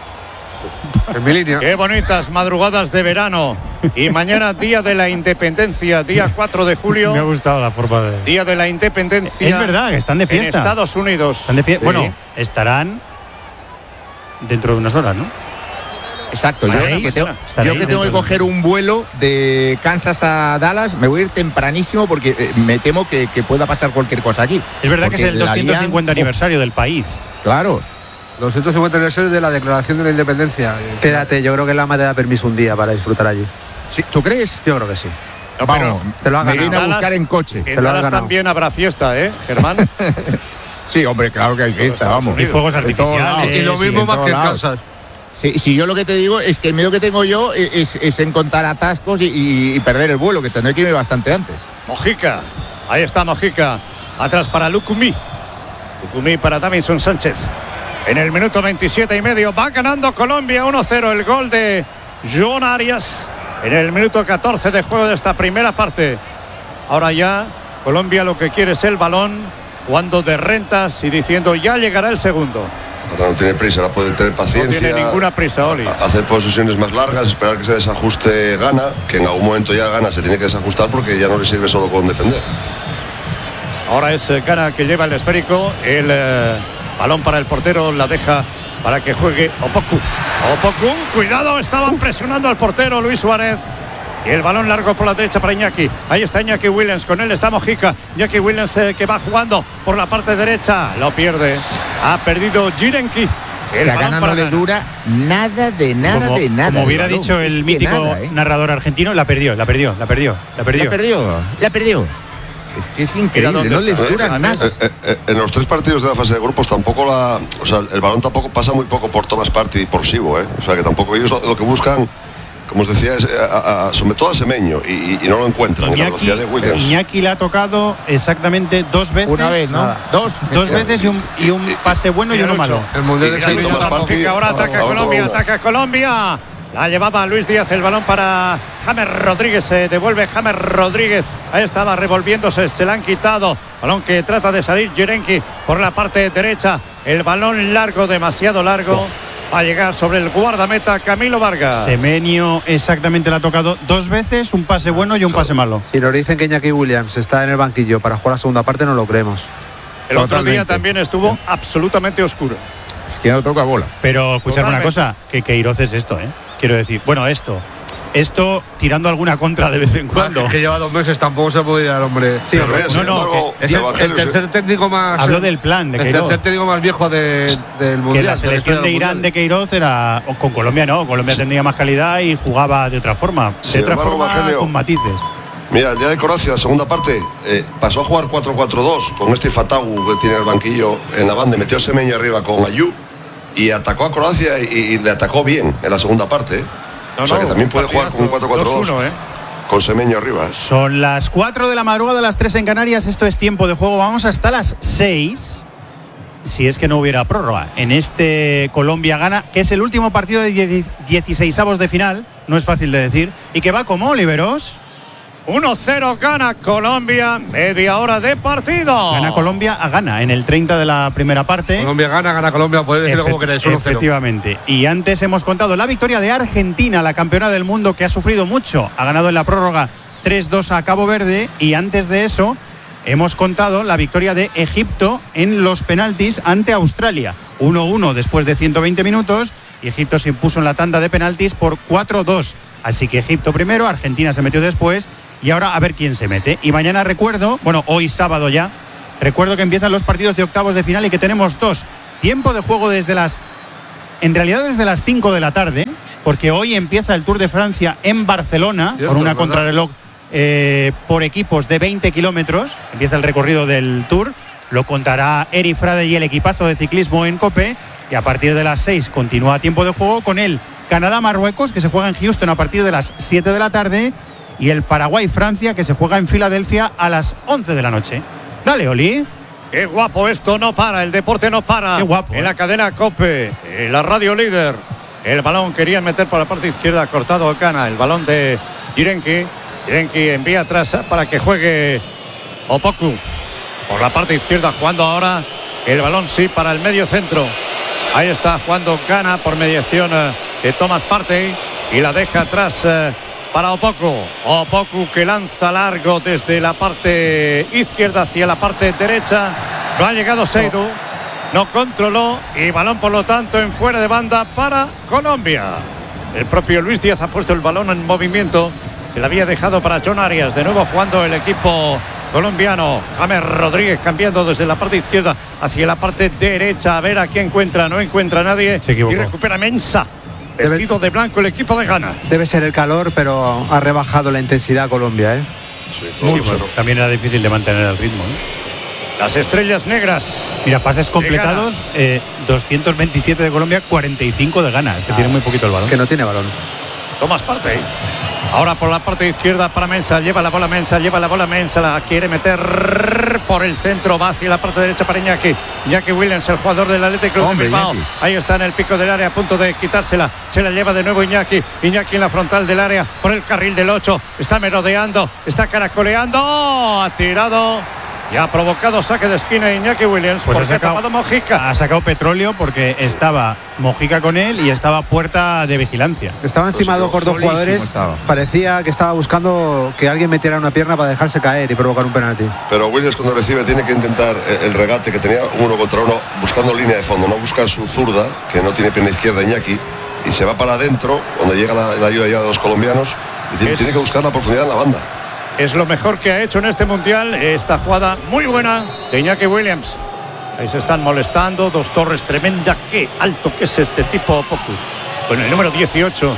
En mi línea. Qué bonitas madrugadas de verano. Y mañana, día de la independencia, día 4 de julio. Me ha gustado la forma de. Día de la independencia. Es verdad, que están de fiesta. En Estados Unidos. Están de fiesta. Bueno, estarán dentro de unas horas, ¿no? Exacto, yo que tengo que coger un vuelo de Kansas a Dallas, me voy a ir tempranísimo porque me temo que pueda pasar cualquier cosa aquí. Es verdad que es el 250 aniversario del país. Claro. 250 aniversario de la Declaración de la Independencia. Quédate, yo creo que el AMA te da permiso un día para disfrutar allí. ¿Sí? ¿Tú crees? Yo creo que sí. No, vamos, te lo has me ganado. viene a buscar en coche. En Dallas también habrá fiesta, Germán. Sí, hombre, claro que hay fiesta, vamos. Y fuegos artificiales. Y lo mismo más que en Kansas. Si yo lo que te digo es que el miedo que tengo yo es encontrar atascos y perder el vuelo, que tendré que irme bastante antes. Mojica, ahí está Mojica, atrás para Lucumí para Davinson Sánchez. En el minuto 27:30 va ganando Colombia 1-0, el gol de John Arias en el minuto 14 de juego de esta primera parte. Ahora ya Colombia lo que quiere es el balón, jugando de rentas y diciendo ya llegará el segundo. Ahora no tiene prisa, ahora puede tener paciencia. No tiene ninguna prisa, Oli. Hacer posiciones más largas, esperar que se desajuste Gana, que en algún momento ya Gana se tiene que desajustar porque ya no le sirve solo con defender. Ahora es Gana que lleva el esférico, el balón para el portero, la deja para que juegue Opoku, cuidado, estaban presionando al portero Luis Suárez. Y el balón largo por la derecha para Iñaki. Ahí está Iñaki Williams, con él está Mojica. Iñaki Williams que va jugando por la parte derecha. Lo pierde. Ha perdido Jirenki. El a Gana no le dura nada de nada. Como hubiera dicho el mítico narrador argentino, la perdió. Es que es increíble, no les dura nada. En los 3 partidos de la fase de grupos tampoco el balón tampoco pasa muy poco por Thomas Partey y por Sibo, O sea que tampoco ellos lo que buscan, como os decía, es sobre todo a Semeño y no lo encuentran. Iñaki, en la velocidad de Williams. Iñaki le ha tocado exactamente 2 veces. Una vez, ¿no? Dos veces y un pase bueno y uno malo. El mundial de ahora ataca Colombia. La llevaba Luis Díaz, el balón para James Rodríguez, se devuelve James Rodríguez, ahí estaba revolviéndose, se la han quitado, balón que trata de salir Jirenki por la parte derecha, el balón largo, demasiado largo, va a llegar sobre el guardameta Camilo Vargas. Semenyo exactamente le ha tocado 2 veces, un pase bueno y un pase malo. Si nos dicen que Iñaki Williams está en el banquillo para jugar la segunda parte, no lo creemos. El otro día también estuvo absolutamente oscuro. Es que no toca bola. Pero escuchar una cosa, que Queiroz es esto, Quiero decir, bueno, esto tirando alguna contra de vez en cuando. Que lleva 2 meses, tampoco se puede ir al hombre. Sí, el tercer técnico más. Hablo del plan de Queiroz. El tercer técnico más viejo del mundial. Que la selección de Irán de Queiroz era. Con Colombia no, Colombia tendría más calidad y jugaba de otra forma. Con matices. Mira, el día de Croacia, la segunda parte, pasó a jugar 4-4-2 con Fatagu que tiene el banquillo en la banda, metió Semeño arriba con Ayú. Y atacó a Croacia y le atacó bien en la segunda parte. O sea que también puede jugar con un 4-4-2 con Semeño arriba. Son las 4 de la madrugada, las 3 en Canarias. Esto es tiempo de juego. Vamos hasta las 6. Si es que no hubiera prórroga en este Colombia-Gana, que es el último partido de 16avos de final. No es fácil de decir. Y que va como Oliveros. 1-0 gana Colombia, media hora de partido. Gana Colombia a Ghana en el 30 de la primera parte. Colombia gana Colombia, podéis decirlo como queráis, 1-0. Efectivamente. Y antes hemos contado la victoria de Argentina, la campeona del mundo que ha sufrido mucho. Ha ganado en la prórroga 3-2 a Cabo Verde, y antes de eso hemos contado la victoria de Egipto en los penaltis ante Australia. 1-1 después de 120 minutos, y Egipto se impuso en la tanda de penaltis por 4-2. Así que Egipto primero, Argentina se metió después, y ahora a ver quién se mete. Y mañana hoy sábado ya, recuerdo que empiezan los partidos de octavos de final y que tenemos 2. Tiempo de juego desde las 5 de la tarde, porque hoy empieza el Tour de Francia en Barcelona, con una contrarreloj por equipos de 20 kilómetros. Empieza el recorrido del Tour, lo contará Eri Frade y el equipazo de ciclismo en COPE, y a partir de las 6 continúa tiempo de juego con el Canadá-Marruecos, que se juega en Houston a partir de las 7 de la tarde, y el Paraguay-Francia, que se juega en Filadelfia a las 11 de la noche. Dale, Oli. Qué guapo, esto no para, el deporte no para. Qué guapo. En la cadena COPE, en la radio líder. El balón querían meter por la parte izquierda, cortado Cana. El balón de Yirenki. Yirenki envía atrás para que juegue Opoku. Por la parte izquierda, jugando ahora el balón sí para el medio centro. Ahí está jugando Cana por mediación de Thomas Partey, y la deja atrás para Opoku. Opoku, que lanza largo desde la parte izquierda hacia la parte derecha. No ha llegado Seydou, no controló, y balón por lo tanto en fuera de banda para Colombia. El propio Luis Díaz ha puesto el balón en movimiento. Se le había dejado para John Arias. De nuevo jugando el equipo colombiano. James Rodríguez cambiando desde la parte izquierda hacia la parte derecha. A ver a quién encuentra. No encuentra a nadie. Se equivocó. Y recupera Mensah. Vestido de blanco el equipo de Ghana. Debe ser el calor, pero ha rebajado la intensidad Colombia, ¿eh? Sí, Mucho. También era difícil de mantener el ritmo, Las estrellas negras. Mira, pases completados, 227 de Colombia, 45 de Ghana. Es que tiene muy poquito el balón. Que no tiene balón. Thomas Partey. Ahora por la parte izquierda para Mensah. Lleva la bola Mensah. La quiere meter por el centro. Va hacia la parte derecha para Iñaki. Iñaki Williams, el jugador del Athletic Club de Bilbao. Ahí está en el pico del área, a punto de quitársela. Se la lleva de nuevo Iñaki. Iñaki en la frontal del área, por el carril del 8. Está merodeando, está caracoleando. Ha tirado y ha provocado saque de esquina Iñaki Williams. Pues porque ha tapado Mojica. Ha sacado petróleo porque estaba Mojica con él y estaba puerta de vigilancia. Estaba encimado por dos jugadores. Parecía que estaba buscando que alguien metiera una pierna para dejarse caer y provocar un penalti. Pero Williams, cuando recibe, tiene que intentar el regate que tenía 1 contra 1, buscando línea de fondo, no buscar su zurda, que no tiene pierna izquierda Iñaki, y se va para adentro, donde llega la ayuda ya de los colombianos, y tiene que buscar la profundidad en la banda. Es lo mejor que ha hecho en este mundial. Esta jugada muy buena de Iñaki Williams. Ahí se están molestando. Dos torres, tremenda. Qué alto que es este tipo, Opoku. Con el número 18.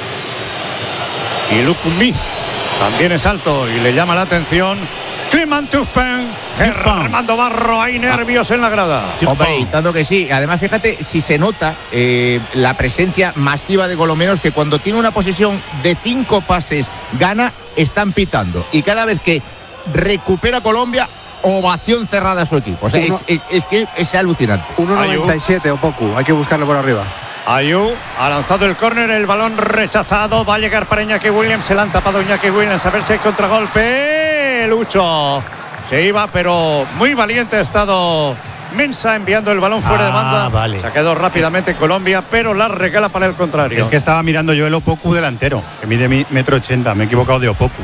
Y Lukumi también es alto y le llama la atención Clement Turpin. Armando Barro, hay nervios en la grada. Hombre, y tanto que sí. Además, fíjate si se nota la presencia masiva de colombianos, que cuando tiene una posesión de 5 pases gana, están pitando. Y cada vez que recupera Colombia, ovación cerrada a su equipo. O sea, es que es alucinante. 1.97 Opoku, hay que buscarlo por arriba. Ayu ha lanzado el córner, el balón rechazado. Va a llegar para Iñaki Williams. Se la han tapado Iñaki Williams. A ver si hay contragolpe. Lucho se iba, pero muy valiente ha estado Mensah enviando el balón fuera de banda. Vale. Se ha quedado rápidamente Colombia, pero la regala para el contrario. Es que estaba mirando yo el Opoku delantero, que mide 1,80 m. Me he equivocado de Opoku.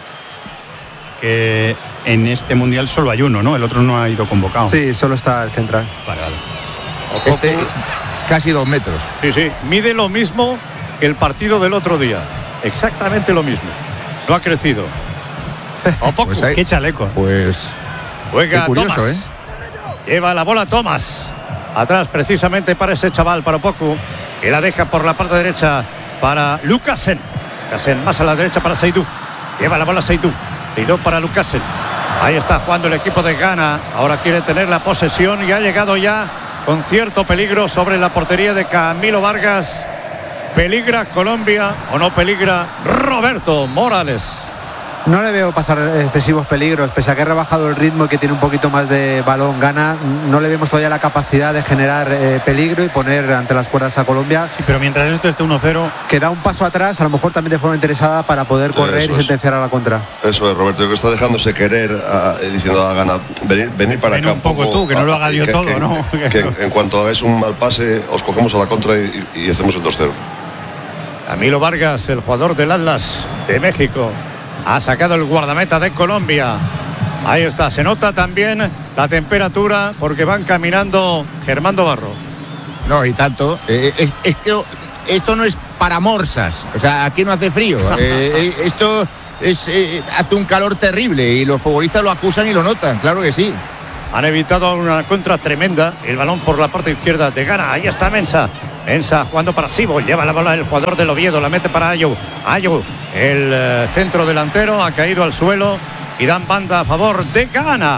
Que en este mundial solo hay uno, ¿no? El otro no ha ido convocado. Sí, solo está el central. Este casi 2 metros. Sí, mide lo mismo que el partido del otro día. Exactamente lo mismo. No ha crecido. Opoku. Pues qué chaleco. Pues juega curioso, Thomas. Lleva la bola Thomas. Atrás precisamente para ese chaval, para Opoku. Que la deja por la parte derecha para Lukasen. Lukasen más a la derecha para Seydou. Lleva la bola Seydou. Seydou para Lukasen. Ahí está jugando el equipo de Ghana. Ahora quiere tener la posesión y ha llegado ya con cierto peligro sobre la portería de Camilo Vargas. ¿Peligra Colombia o no peligra Roberto Morales? No le veo pasar excesivos peligros, pese a que ha rebajado el ritmo y que tiene un poquito más de balón Ghana. No le vemos todavía la capacidad de generar peligro y poner ante las cuerdas a Colombia. Sí, pero mientras esto esté 1-0, que da un paso atrás, a lo mejor también de forma interesada para poder correr y sentenciar a la contra. Eso es, Roberto, que está dejándose querer diciendo a Ghana, venir para acá. Un poco tú, que no lo haga yo todo, ¿no? Que en cuanto hagáis un mal pase, os cogemos a la contra y hacemos el 2-0. Camilo Vargas, el jugador del Atlas de México. Ha sacado el guardameta de Colombia. Ahí está, se nota también la temperatura porque van caminando Germán Barro. No, y tanto. Es que esto no es para morsas. O sea, aquí no hace frío. Esto hace un calor terrible y los futbolistas lo acusan y lo notan, claro que sí. Han evitado una contra tremenda. El balón por la parte izquierda de Ghana. Ahí está Mensah. Mensah jugando para Sibo. Lleva la bola el jugador del Oviedo. La mete para Ayew. Ayew, el centro delantero, ha caído al suelo y dan banda a favor de Ghana.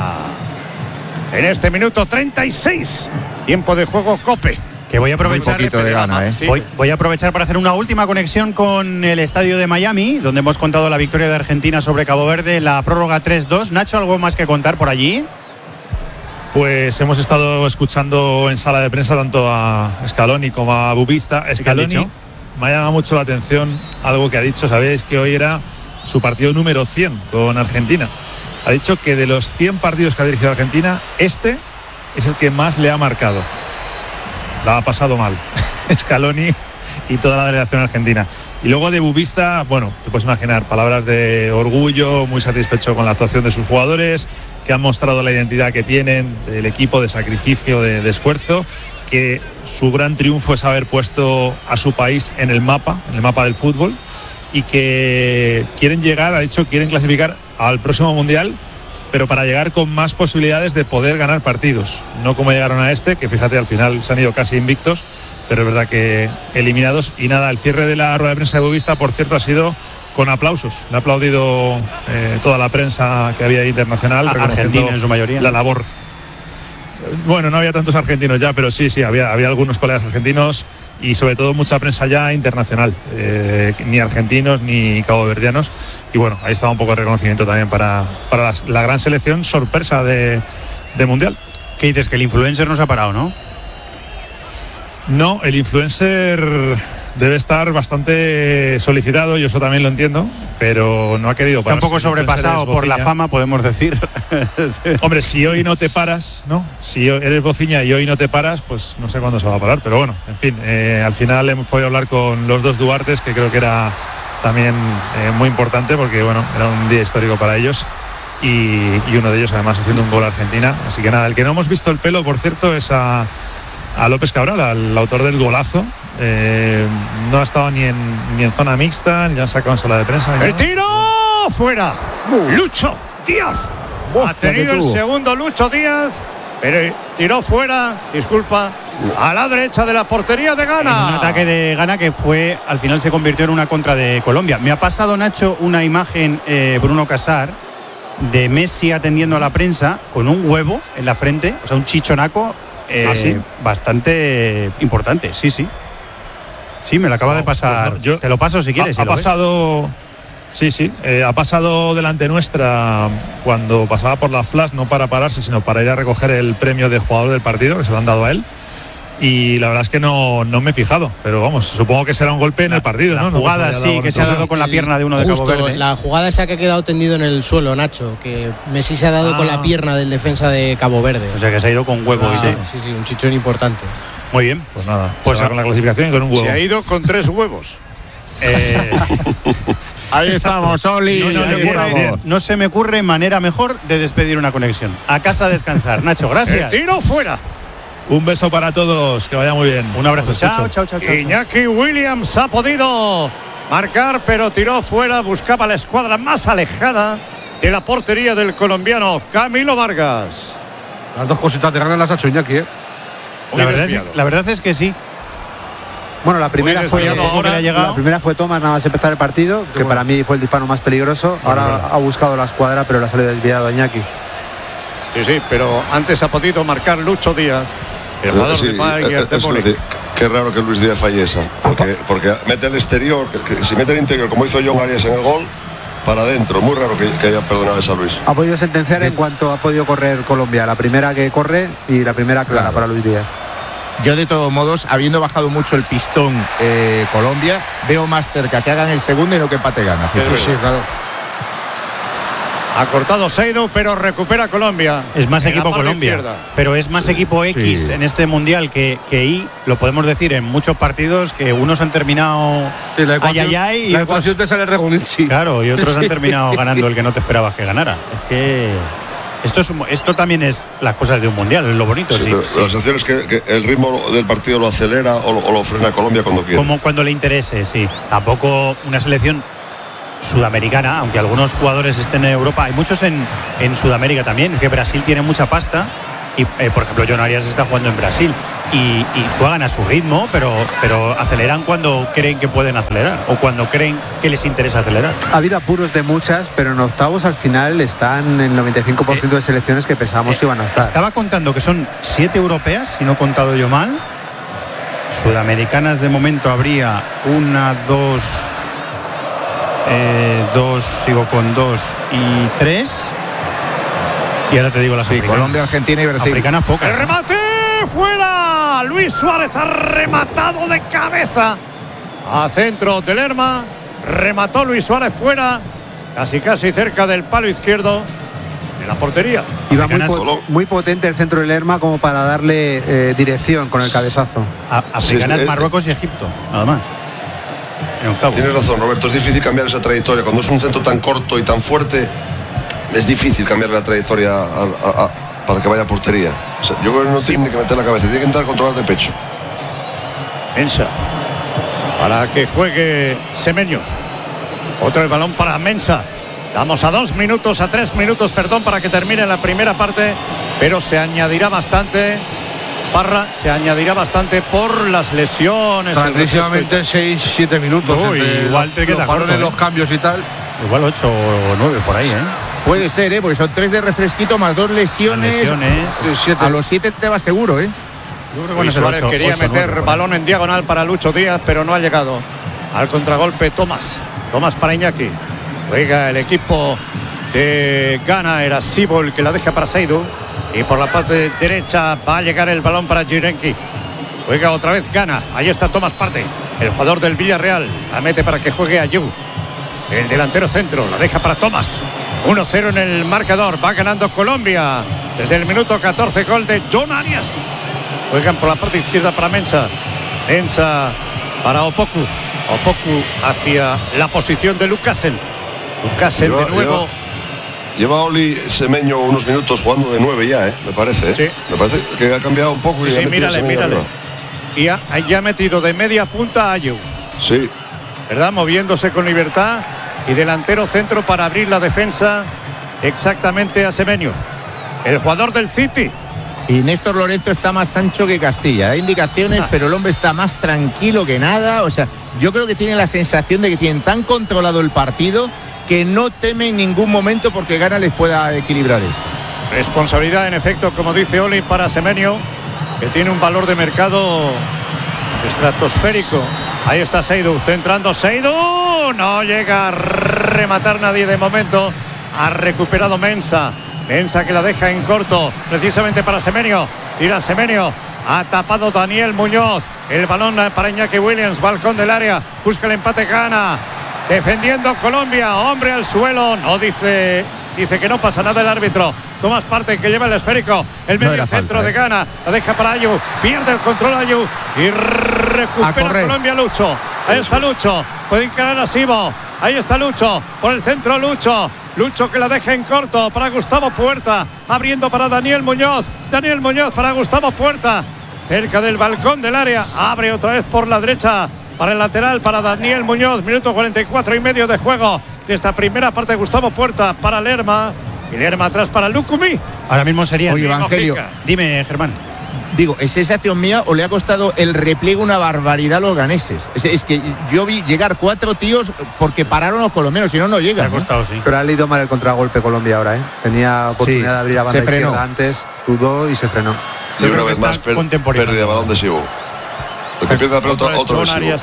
En este minuto 36. Tiempo de juego Cope. Que voy a aprovechar de Ghana, sí. voy a aprovechar para hacer una última conexión con el estadio de Miami, donde hemos contado la victoria de Argentina sobre Cabo Verde, la prórroga 3-2. Nacho, ¿algo más que contar por allí? Pues hemos estado escuchando en sala de prensa tanto a Scaloni como a Bubista. Scaloni me ha llamado mucho la atención algo que ha dicho. Sabéis que hoy era su partido número 100 con Argentina. Ha dicho que de los 100 partidos que ha dirigido Argentina, este es el que más le ha marcado. La ha pasado mal Scaloni y toda la delegación argentina. Y luego de Bubista, bueno, te puedes imaginar, palabras de orgullo, muy satisfecho con la actuación de sus jugadores, que han mostrado la identidad que tienen del equipo, de sacrificio, de esfuerzo, que su gran triunfo es haber puesto a su país en el mapa del fútbol, y que quieren llegar, ha dicho, quieren clasificar al próximo Mundial, pero para llegar con más posibilidades de poder ganar partidos, no como llegaron a este, que fíjate, al final se han ido casi invictos, pero es verdad que eliminados. Y nada, el cierre de la rueda de prensa de Bubista, por cierto, ha sido con aplausos. Le ha aplaudido toda la prensa que había internacional, argentina en su mayoría, la labor. Bueno, no había tantos argentinos ya, pero sí, había algunos colegas argentinos y sobre todo mucha prensa ya internacional, ni argentinos ni caboverdianos. Y bueno, ahí estaba un poco de reconocimiento también para la gran selección sorpresa de Mundial. ¿Qué dices? Que el influencer no se ha parado, ¿no? No, el influencer debe estar bastante solicitado, yo eso también lo entiendo, pero no ha querido parar. Está un poco sobrepasado por la fama, podemos decir. Sí. Hombre, si hoy no te paras, ¿no? Si eres bociña y hoy no te paras, pues no sé cuándo se va a parar, pero bueno, en fin, al final hemos podido hablar con los dos Duartes, que creo que era también muy importante, porque bueno, era un día histórico para ellos, y uno de ellos además haciendo un gol a Argentina. Así que nada, el que no hemos visto el pelo, por cierto, es a López Cabral, al autor del golazo. No ha estado ni en zona mixta, ni han sacado en sala de prensa. ¡El tiro! ¡Fuera! Lucho Díaz. Ha tenido el segundo Lucho Díaz, pero tiró fuera, disculpa, a la derecha de la portería de Ghana. En un ataque de Ghana que fue, al final se convirtió en una contra de Colombia. Me ha pasado, Nacho, una imagen, Bruno Casar, de Messi atendiendo a la prensa con un huevo en la frente, o sea, un chichonaco ¿sí? Bastante importante, sí. Sí, me lo acaba de pasar. Pues no, te lo paso si quieres. Ha pasado. Sí, ha pasado delante nuestra cuando pasaba por la flash, no para pararse, sino para ir a recoger el premio de jugador del partido, que se lo han dado a él. Y la verdad es que no me he fijado, pero vamos, supongo que será un golpe en el partido, ¿no? La jugada sí, que se ha dado con la pierna de uno de Cabo Verde. La jugada esa que ha quedado tendido en el suelo, Nacho, que Messi se ha dado con la pierna del defensa de Cabo Verde. O sea que se ha ido con huevo. Sí, un chichón importante. Muy bien, pues nada, pues con la clasificación y con un huevo. Se ha ido con 3 huevos. Ahí estamos, Oli. No se me ocurre manera mejor de despedir una conexión. A casa a descansar. Nacho, gracias. El tiro fuera. Un beso para todos, que vaya muy bien. Un abrazo. Chao. Iñaki Williams ha podido marcar, pero tiró fuera, buscaba la escuadra más alejada de la portería del colombiano Camilo Vargas. Las dos cositas de ganas las ha hecho Iñaki, La verdad es que sí. Bueno, la primera fue Thomas nada más empezar el partido, que para mí fue el disparo más peligroso. Ahora ha buscado la escuadra, pero la salió desviado a Iñaki. Sí, pero antes ha podido marcar Lucho Díaz, el jugador de Bayern de Múnich. Qué raro que Luis Díaz fallé esa, porque mete el exterior, que si mete el interior como hizo John Arias en el gol, para adentro. Muy raro que haya perdonado esa Luis. Ha podido sentenciar en cuanto ha podido correr Colombia, la primera que corre y la primera clara para Luis Díaz. Yo, de todos modos, habiendo bajado mucho el pistón Colombia, veo más cerca que hagan el segundo y no que empate Ghana. Sí, claro. Ha cortado Seidu, pero recupera Colombia. Es más equipo Colombia, pero es más equipo X en este mundial que Y. Lo podemos decir en muchos partidos que unos han terminado y la ecuación te sale Regulinci. Claro, y otros han terminado ganando el que no te esperabas que ganara. Es que esto también es las cosas de un mundial, es lo bonito. La sensación es que el ritmo del partido lo acelera o lo frena Colombia cuando quiere. Como cuando le interese, sí. Tampoco una selección sudamericana, aunque algunos jugadores estén en Europa, hay muchos en Sudamérica también. Es que Brasil tiene mucha pasta y por ejemplo John Arias está jugando en Brasil y juegan a su ritmo, pero aceleran cuando creen que pueden acelerar o cuando creen que les interesa acelerar. Ha habido apuros de muchas, pero en octavos al final están el 95% de selecciones que pensábamos que iban a estar. Estaba contando que son 7 europeas, si no he contado yo mal. Sudamericanas de momento habría 1, 2, sigo con 2 y 3. Y ahora te digo las africanas. Colombia, Argentina y Brasil. Africanas pocas. ¡El remate! ¡Fuera! Luis Suárez ha rematado de cabeza a centro de Lerma. Remató Luis Suárez fuera, casi cerca del palo izquierdo de la portería. Iba muy potente el centro de Lerma como para darle dirección con el cabezazo. Africanas, Marruecos y Egipto, nada más. Tienes razón, Roberto, es difícil cambiar esa trayectoria. Cuando es un centro tan corto y tan fuerte, es difícil cambiar la trayectoria para que vaya a portería. O sea, yo creo que no tiene que meter la cabeza, tiene que entrar a controlar de pecho. Mensa, para que juegue Semenyo. Otro el balón para Mensa. Vamos a 3 minutos, para que termine la primera parte, pero se añadirá bastante. Parra se añadirá bastante por las lesiones. Tranquilamente 6-7 minutos. Igual te queda corto, de los cambios y tal. Igual 8 o 9 por ahí, Puede ser, porque son 3 de refresquito más 2 lesiones. A los 7 te va seguro, Luis Suárez quería meter balón en diagonal para Lucho Díaz, pero no ha llegado. Al contragolpe Tomás para Iñaki. Juega el equipo de Ghana, era Sibo el que la deja para Seidu. Y por la parte derecha va a llegar el balón para Jirenki. Juega otra vez Ghana. Ahí está Tomás Partey, el jugador del Villarreal. La mete para que juegue Ayew. El delantero centro la deja para Tomás. 1-0 en el marcador. Va ganando Colombia. Desde el minuto 14, gol de John Arias. Juegan por la parte izquierda para Mensa. Mensa para Opoku. Opoku hacia la posición de Lucasen. Lucasen de nuevo. Lleva Oli Semenyo unos minutos jugando de 9 ya, me parece. Sí. Me parece que ha cambiado un poco. Sí, mírale. Y ya ha metido de media punta a Ayew. Sí. ¿Verdad? Moviéndose con libertad. Y delantero centro para abrir la defensa exactamente a Semenyo, el jugador del City. Y Néstor Lorenzo está más ancho que Castilla. Hay indicaciones, pero el hombre está más tranquilo que nada. O sea, yo creo que tiene la sensación de que tienen tan controlado el partido que no teme en ningún momento porque Ghana les pueda equilibrar esto. Responsabilidad, en efecto, como dice Oli, para Semenyo, que tiene un valor de mercado estratosférico. Ahí está Seidu, centrando Seidu. No llega a rematar nadie de momento. Ha recuperado Mensa. Mensa que la deja en corto, precisamente para Semenyo. Tira Semenyo. Ha tapado Daniel Muñoz. El balón para Iñaki Williams, balcón del área. Busca el empate Ghana. Defendiendo Colombia, hombre al suelo. No dice que no pasa nada el árbitro. Tomás Partey que lleva el esférico. El medio centro de Ghana. La deja para Ayew. Pierde el control Ayew. Y recupera Colombia Lucho. Ahí está Lucho. Puede encarar a Sibo. Ahí está Lucho. Por el centro Lucho. Lucho que la deja en corto para Gustavo Puerta. Abriendo para Daniel Muñoz. Daniel Muñoz para Gustavo Puerta. Cerca del balcón del área. Abre otra vez por la derecha. Para el lateral, para Daniel Muñoz. Minuto 44 y medio de juego de esta primera parte. Gustavo Puerta para Lerma. Y Lerma atrás para Lukumi. Ahora mismo sería. Oye, Evangelio. Dime, Germán. Digo, ¿es sensación mía o le ha costado el repliegue una barbaridad a los ganeses? Es que yo vi llegar 4 tíos porque pararon los colombianos, si no, no llegan. Le ha costado, sí. Pero ha leído mal el contragolpe Colombia ahora, Tenía oportunidad de abrir la banda izquierda antes, dudó y se frenó. Y una vez más, pérdida de balón de Sibo. El que pierde la pelota, otro de Sibo.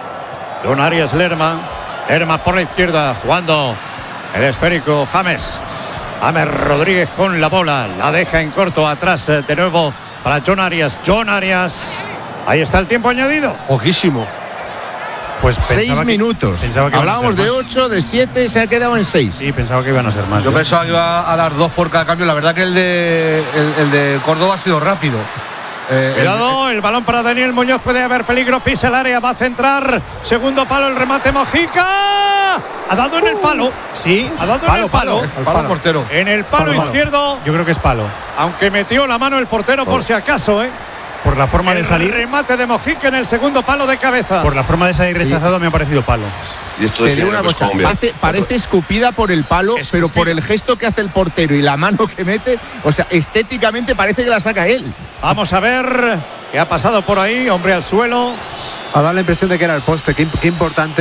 Don Arias, Lerma por la izquierda, jugando el esférico James Rodríguez con la bola, la deja en corto, atrás de nuevo para John Arias. Ahí está el tiempo añadido. Ojísimo. Pues 6 minutos. Hablábamos de 8, de 7, se ha quedado en 6. Sí, pensaba que iban a ser más. Yo pensaba que iba a dar 2 por cada cambio. La verdad que el de Córdoba ha sido rápido. Cuidado, el balón para Daniel Muñoz, puede haber peligro, pisa el área, va a centrar, segundo palo, el remate Mojica, ha dado en el palo, sí, ha dado en el palo, portero, en el palo izquierdo, yo creo que es palo, aunque metió la mano el portero por si acaso, por la forma de salir, remate de Mojica en el segundo palo de cabeza, por la forma de salir rechazado me ha parecido palo. Y esto te digo una cosa, parece escupida por el palo, pero por el gesto que hace el portero y la mano que mete, o sea, estéticamente parece que la saca él. Vamos a ver qué ha pasado por ahí, hombre al suelo. Ha dado la impresión de que era el poste, qué importante